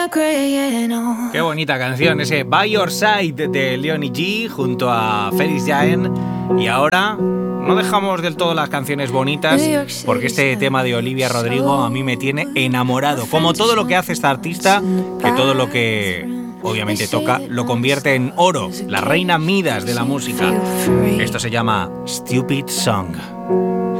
Qué bonita canción, ese By Your Side de Leonie G junto a Felix Jaehn. Y ahora no dejamos del todo las canciones bonitas, porque este tema de Olivia Rodrigo a mí me tiene enamorado. Como todo lo que hace esta artista, que todo lo que obviamente toca lo convierte en oro, la reina Midas de la música. Esto se llama Stupid Song.